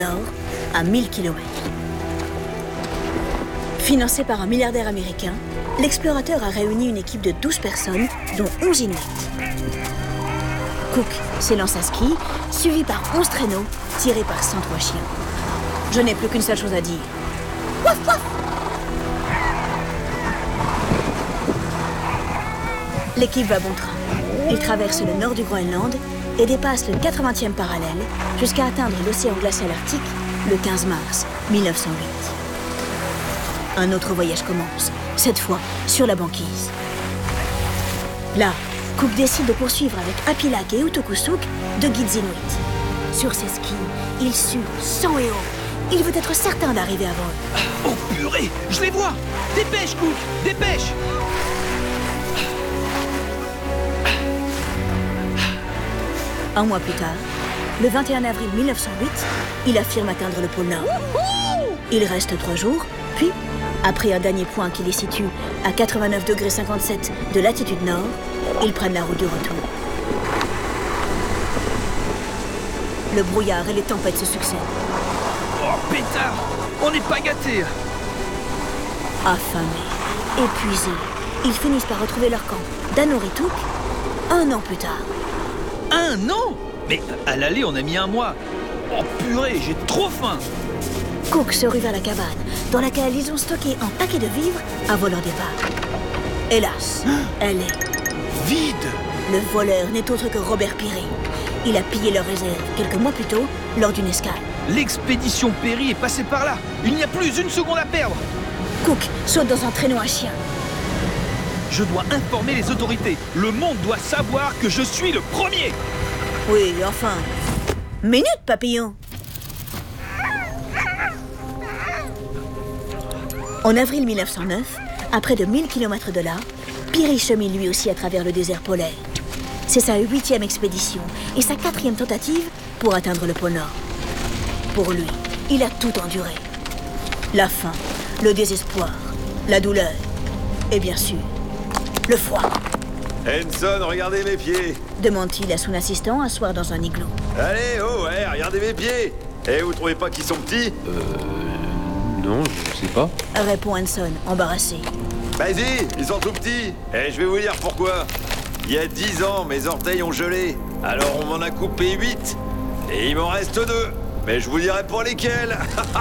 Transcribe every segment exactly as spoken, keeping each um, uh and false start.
Nord à mille kilomètres. Financé par un milliardaire américain, l'explorateur a réuni une équipe de douze personnes, dont onze Inuits. Cook s'élance à ski, suivi par onze traîneaux tirés par cent trois chiens. Je n'ai plus qu'une seule chose à dire. Wouf, wouf! L'équipe va bon train. Il traverse le nord du Groenland et dépasse le quatre-vingtième parallèle jusqu'à atteindre l'océan glacial arctique le quinze mars mille neuf cent huit. Un autre voyage commence, cette fois sur la banquise. Là, Cook décide de poursuivre avec Apilak et Utukkusuk deux guides Inuits. Sur ses skis, il sue sang et eau. Il veut être certain d'arriver avant eux. Oh purée, je les vois! Dépêche, Cook, dépêche! Un mois plus tard, le vingt et un avril mille neuf cent huit, il affirme atteindre le pôle Nord. Il reste trois jours, puis, après un dernier point qui les situe à quatre-vingt-neuf degrés cinquante-sept de latitude nord, ils prennent la route du retour. Le brouillard et les tempêtes se succèdent. Oh pétard, on n'est pas gâtés! Affamés, épuisés, ils finissent par retrouver leur camp d'Anorituk un an plus tard. Un an? Mais à l'aller, on a mis un mois. Oh purée, j'ai trop faim! Cook se rue vers la cabane, dans laquelle ils ont stocké un paquet de vivres avant leur départ. Hélas, elle est vide! Le voleur n'est autre que Robert Peary. Il a pillé leurs réserves quelques mois plus tôt, lors d'une escale. L'expédition Peary est passée par là. Il n'y a plus une seconde à perdre. Cook saute dans un traîneau à chien. Je dois informer les autorités. Le monde doit savoir que je suis le premier. Oui, enfin... Minute, papillon. En avril mille neuf cent neuf, à près de mille kilomètres de là, Peary chemine lui aussi à travers le désert polaire. C'est sa huitième expédition et sa quatrième tentative pour atteindre le pôle Nord. Pour lui, il a tout enduré. La faim, le désespoir, la douleur et bien sûr, le froid. Hanson, regardez mes pieds. Demande-t-il à son assistant un soir dans un igloo. Allez, oh, ouais, regardez mes pieds. Eh, vous trouvez pas qu'ils sont petits? Euh... Non, je sais pas. Répond Hanson, embarrassé. Vas-y, ils sont tout petits. Eh, je vais vous dire pourquoi. Il y a dix ans, mes orteils ont gelé. Alors on m'en a coupé huit. Et il m'en reste deux. Mais je vous dirai pas lesquels.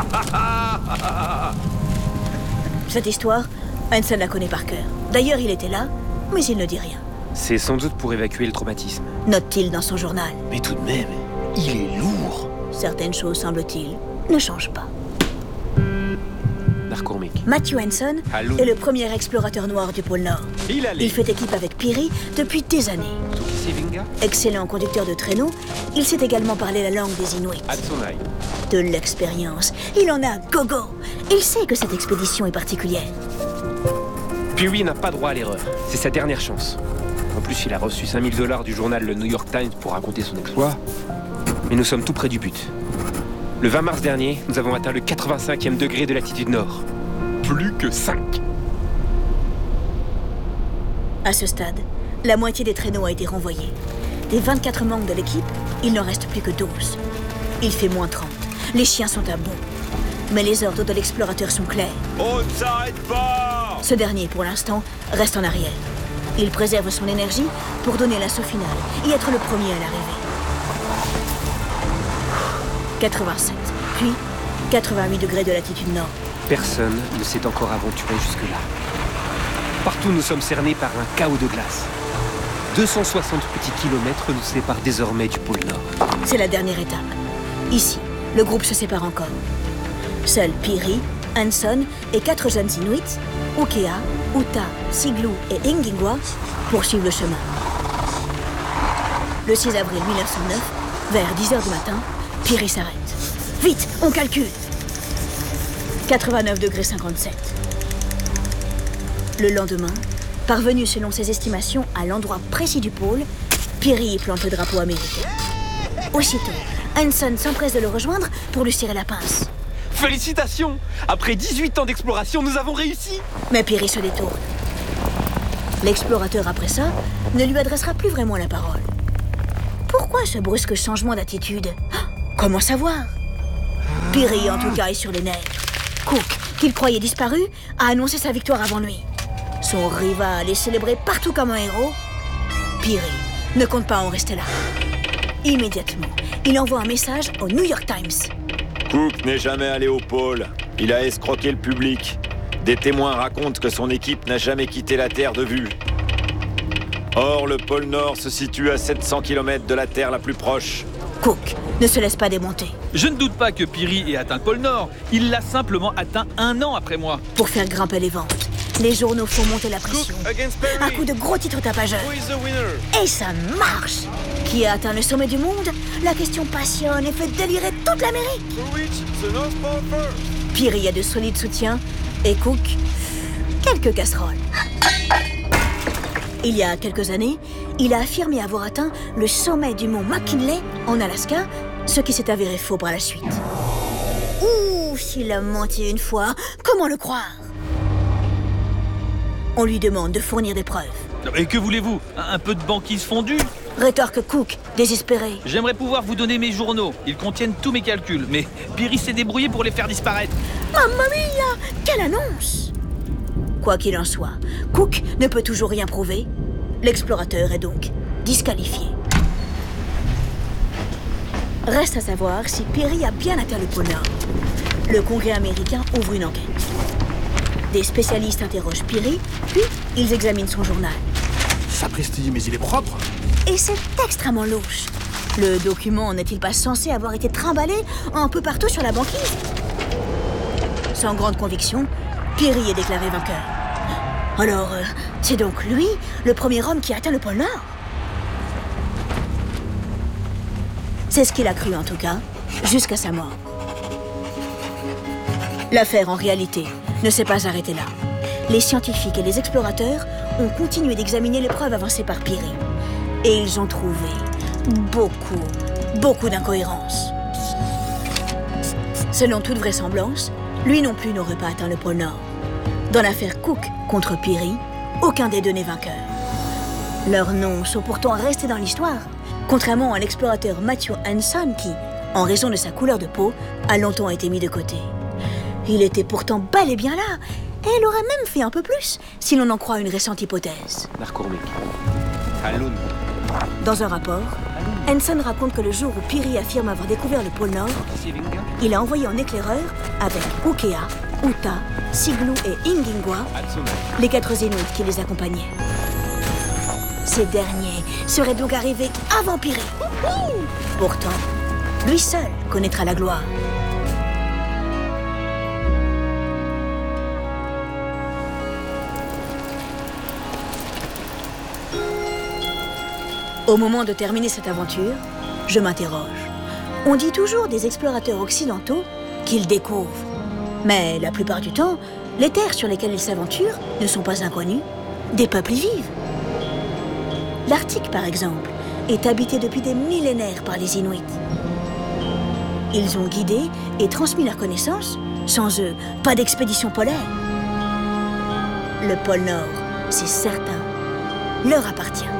Cette histoire, Hanson la connaît par cœur. D'ailleurs, il était là, mais il ne dit rien. C'est sans doute pour évacuer le traumatisme. Note-t-il dans son journal. Mais tout de même, il est lourd. Certaines choses, semble-t-il, ne changent pas. McCormick. Matthew Hanson Allô. est le premier explorateur noir du pôle Nord. Il, il fait équipe avec Peary depuis des années. Excellent conducteur de traîneau, il sait également parler la langue des Inuits. De l'expérience, il en a gogo. Il sait que cette expédition est particulière. Peary n'a pas droit à l'erreur. C'est sa dernière chance. En plus, il a reçu cinq mille dollars du journal Le New York Times pour raconter son exploit. Mais nous sommes tout près du but. Le vingt mars dernier, nous avons atteint le quatre-vingt-cinquième degré de latitude nord. Plus que cinq. À ce stade, la moitié des traîneaux a été renvoyée. Des vingt-quatre membres de l'équipe, il n'en reste plus que douze. Il fait moins trente. Les chiens sont à bout. Mais les ordres de l'explorateur sont clairs. On ne s'arrête pas! Ce dernier, pour l'instant, reste en arrière. Il préserve son énergie pour donner l'assaut final et être le premier à l'arrivée. quatre-vingt-sept, puis quatre-vingt-huit degrés de latitude nord. Personne ne s'est encore aventuré jusque-là. Partout, nous sommes cernés par un chaos de glace. deux cent soixante petits kilomètres nous séparent désormais du pôle Nord. C'est la dernière étape. Ici, le groupe se sépare encore. Seuls Peary, Hanson et quatre jeunes Inuits, Ukea, Uta, Siglu et Ingingwa, poursuivent le chemin. Le six avril mille neuf cent neuf, vers dix heures du matin, Peary s'arrête. Vite, on calcule. quatre-vingt-neuf degrés cinquante-sept. Le lendemain, parvenu selon ses estimations à l'endroit précis du pôle, Peary y plante le drapeau américain. Aussitôt, Hanson s'empresse de le rejoindre pour lui serrer la pince. Félicitations! Après dix-huit ans d'exploration, nous avons réussi! Mais Peary se détourne. L'explorateur, après ça, ne lui adressera plus vraiment la parole. Pourquoi ce brusque changement d'attitude? Comment savoir? Peary, en tout cas, est sur les nerfs. Cook, qu'il croyait disparu, a annoncé sa victoire avant lui. Son rival est célébré partout comme un héros. Peary ne compte pas en rester là. Immédiatement, il envoie un message au New York Times. Cook n'est jamais allé au pôle. Il a escroqué le public. Des témoins racontent que son équipe n'a jamais quitté la Terre de vue. Or, le pôle Nord se situe à sept cents kilomètres de la Terre la plus proche. Cook ne se laisse pas démonter. Je ne doute pas que Peary ait atteint le pôle Nord. Il l'a simplement atteint un an après moi. Pour faire grimper les ventes, les journaux font monter la pression. Un coup de gros titres tapageurs. Et ça marche! Qui a atteint le sommet du monde? La question passionne et fait délirer toute l'Amérique. Peary a de solides soutiens et Cook, quelques casseroles. Il y a quelques années, il a affirmé avoir atteint le sommet du mont McKinley en Alaska, ce qui s'est avéré faux par la suite. Ouh, s'il a menti une fois, comment le croire? On lui demande de fournir des preuves. Et que voulez-vous? Un peu de banquise fondue? Rétorque Cook, désespéré. J'aimerais pouvoir vous donner mes journaux. Ils contiennent tous mes calculs, mais Peary s'est débrouillé pour les faire disparaître. Mamma mia! Quelle annonce! Quoi qu'il en soit, Cook ne peut toujours rien prouver. L'explorateur est donc disqualifié. Reste à savoir si Peary a bien atteint le pôle Nord. Le Congrès américain ouvre une enquête. Des spécialistes interrogent Peary, puis ils examinent son journal. Sapristi, mais il est propre. Et c'est extrêmement louche. Le document n'est-il pas censé avoir été trimballé un peu partout sur la banquise? Sans grande conviction, Peary est déclaré vainqueur. Alors, euh, c'est donc lui, le premier homme qui a atteint le pôle Nord? C'est ce qu'il a cru en tout cas, jusqu'à sa mort. L'affaire, en réalité, ne s'est pas arrêtée là. Les scientifiques et les explorateurs ont continué d'examiner les preuves avancées par Peary. Et ils ont trouvé beaucoup, beaucoup d'incohérences. Selon toute vraisemblance, lui non plus n'aurait pas atteint le pôle Nord. Dans l'affaire Cook contre Peary, aucun des deux n'est vainqueur. Leurs noms sont pourtant restés dans l'histoire, contrairement à l'explorateur Matthew Hanson qui, en raison de sa couleur de peau, a longtemps été mis de côté. Il était pourtant bel et bien là, et il aurait même fait un peu plus, si l'on en croit une récente hypothèse. Dans un rapport, Hanson raconte que le jour où Peary affirme avoir découvert le pôle Nord, il a envoyé en éclaireur avec Ukea, Uta, Siglu et Ingingwa les quatre Inuits qui les accompagnaient. Ces derniers seraient donc arrivés avant Peary. Pourtant, lui seul connaîtra la gloire. Au moment de terminer cette aventure, je m'interroge. On dit toujours des explorateurs occidentaux qu'ils découvrent. Mais la plupart du temps, les terres sur lesquelles ils s'aventurent ne sont pas inconnues. Des peuples y vivent. L'Arctique, par exemple, est habité depuis des millénaires par les Inuits. Ils ont guidé et transmis leurs connaissances. Sans eux, pas d'expédition polaire. Le pôle Nord, c'est certain, leur appartient.